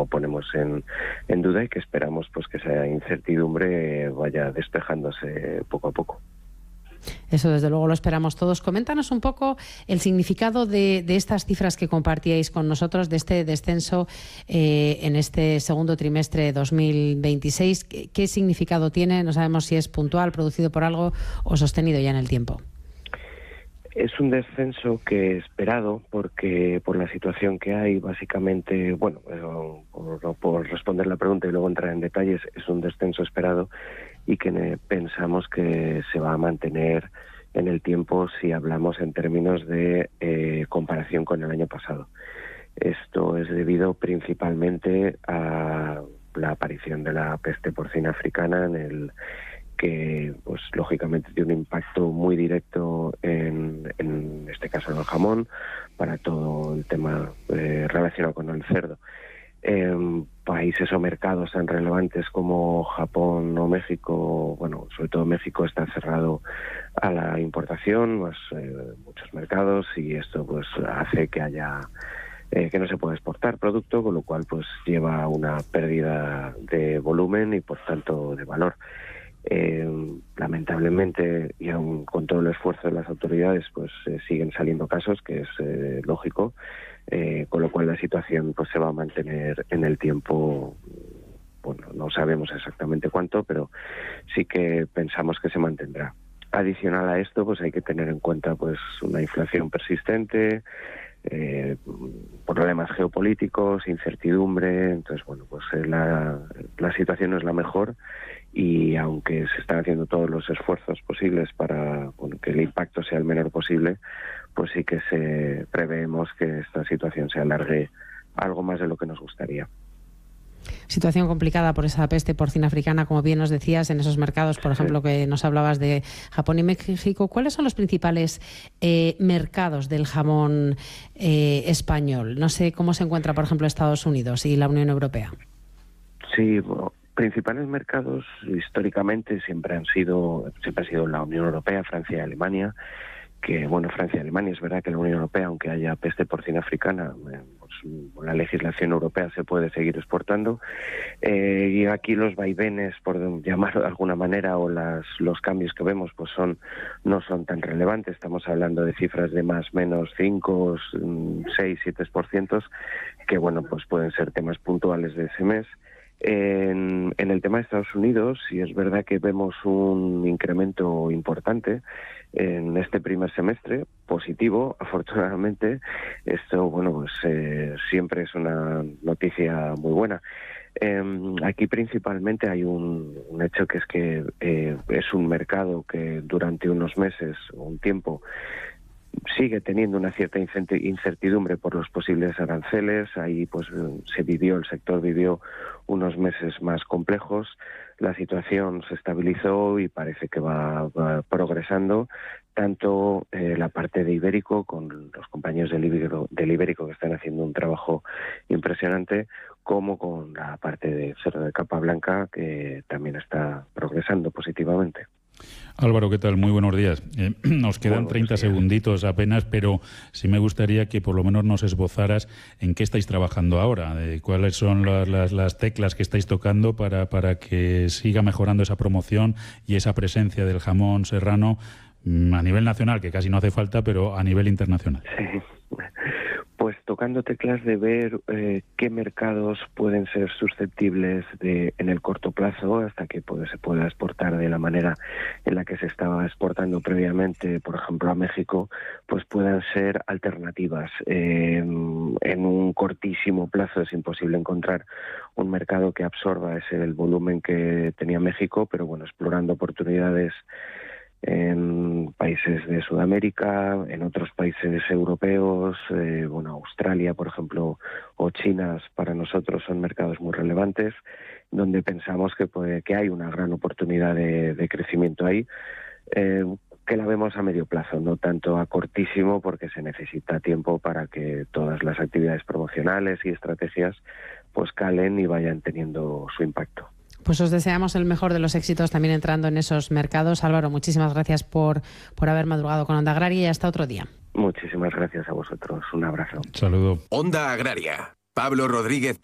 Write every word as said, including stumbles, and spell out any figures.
no ponemos en, en duda y que esperamos pues que esa incertidumbre vaya despejándose poco a poco. Eso desde luego lo esperamos todos. Coméntanos un poco el significado de, de estas cifras que compartíais con nosotros, de este descenso eh, en este segundo trimestre de dos mil veintiséis. ¿Qué, ¿Qué significado tiene? No sabemos si es puntual, producido por algo o sostenido ya en el tiempo. Es un descenso que esperado porque por la situación que hay, básicamente, bueno, por, por responder la pregunta y luego entrar en detalles, es un descenso esperado y que pensamos que se va a mantener en el tiempo si hablamos en términos de eh, comparación con el año pasado. Esto es debido principalmente a la aparición de la peste porcina africana, en el que pues lógicamente tiene un impacto muy directo en, en este caso en el jamón, para todo el tema eh, relacionado con el cerdo. En países o mercados tan relevantes como Japón o México, bueno, sobre todo México está cerrado a la importación, pues, eh, muchos mercados, y esto pues hace que haya eh, que no se pueda exportar producto, con lo cual pues lleva a una pérdida de volumen y por tanto de valor. Eh, lamentablemente, y aun con todo el esfuerzo de las autoridades, pues eh, siguen saliendo casos, que es eh, lógico, eh, con lo cual la situación pues se va a mantener en el tiempo. Bueno, no sabemos exactamente cuánto, pero sí que pensamos que se mantendrá. Adicional a esto, pues hay que tener en cuenta pues una inflación persistente, eh, problemas geopolíticos, incertidumbre. Entonces, bueno, pues eh, la, la situación no es la mejor, y aunque se están haciendo todos los esfuerzos posibles para bueno, que el impacto sea el menor posible, pues sí que se preveemos que esta situación se alargue algo más de lo que nos gustaría. Situación complicada por esa peste porcina africana, como bien nos decías, en esos mercados, por ejemplo, sí, que nos hablabas de Japón y México. ¿Cuáles son los principales eh, mercados del jamón eh, español? No sé cómo se encuentra, por ejemplo, Estados Unidos y la Unión Europea. Sí, bueno, principales mercados históricamente siempre han sido siempre ha sido la Unión Europea, Francia y Alemania. Que bueno, Francia y Alemania, es verdad que la Unión Europea, aunque haya peste porcina africana, eh, pues, la legislación europea se puede seguir exportando, eh, y aquí los vaivenes, por llamarlo de alguna manera, o las, los cambios que vemos, pues son no son tan relevantes. Estamos hablando de cifras de más menos cinco, seis, siete por ciento, que bueno, pues pueden ser temas puntuales de ese mes. En, en el tema de Estados Unidos, sí es verdad que vemos un incremento importante en este primer semestre, positivo, afortunadamente. Esto, bueno, pues eh, siempre es una noticia muy buena. Eh, aquí principalmente hay un, un hecho, que es que eh, es un mercado que durante unos meses o un tiempo sigue teniendo una cierta incertidumbre por los posibles aranceles. Ahí pues se vivió, el sector vivió unos meses más complejos. La situación se estabilizó y parece que va, va progresando, tanto eh, la parte de Ibérico, con los compañeros del Ibérico, del Ibérico que están haciendo un trabajo impresionante, como con la parte de cerdo de capa blanca, que también está progresando positivamente. Álvaro, ¿qué tal? Muy buenos días. Eh, nos quedan treinta segunditos apenas, pero sí me gustaría que por lo menos nos esbozaras en qué estáis trabajando ahora, de cuáles son las, las, las teclas que estáis tocando para, para que siga mejorando esa promoción y esa presencia del jamón serrano a nivel nacional, que casi no hace falta, pero a nivel internacional. Sí. Pues tocando teclas de ver eh, qué mercados pueden ser susceptibles de, en el corto plazo, hasta que pues, se pueda exportar de la manera en la que se estaba exportando previamente, por ejemplo a México, pues puedan ser alternativas. Eh, en un cortísimo plazo es imposible encontrar un mercado que absorba ese el volumen que tenía México, pero bueno, explorando oportunidades en países de Sudamérica, en otros países europeos, eh, bueno, Australia, por ejemplo, o China, para nosotros son mercados muy relevantes, donde pensamos que, puede, que hay una gran oportunidad de, de crecimiento ahí, eh, que la vemos a medio plazo, no tanto a cortísimo, porque se necesita tiempo para que todas las actividades promocionales y estrategias pues calen y vayan teniendo su impacto. Pues os deseamos el mejor de los éxitos también entrando en esos mercados. Álvaro, muchísimas gracias por, por haber madrugado con Onda Agraria y hasta otro día. Muchísimas gracias a vosotros. Un abrazo. Saludo. Onda Agraria. Pablo Rodríguez.